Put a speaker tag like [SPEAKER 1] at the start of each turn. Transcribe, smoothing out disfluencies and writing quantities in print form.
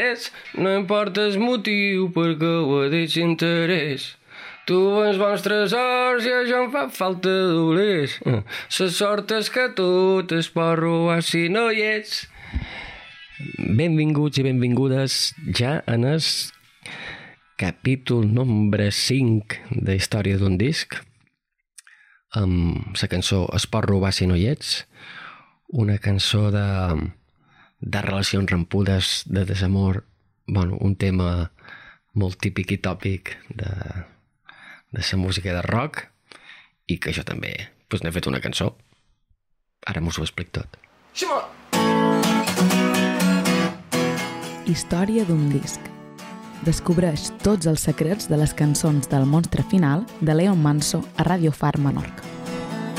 [SPEAKER 1] No importa el motiu perquè ho ha dit interès. Tu ens bons tresors i això em fa falta doblers. La sort és que tot es pot robar si no hi ets. Benvinguts i benvingudes ja en el capítol nombre 5 de Història d'un disc, amb la cançó Es pot robar si no hi ets, una cançó de relacions rompudes, de desamor, un tema molt típic i tòpic de la música de rock, i que jo també n'he fet una cançó. Ara m'ho explico tot.
[SPEAKER 2] Història d'un disc. Descobreix tots els secrets de les cançons del Monstre Final de Leon Manso a Radio Far Menorca.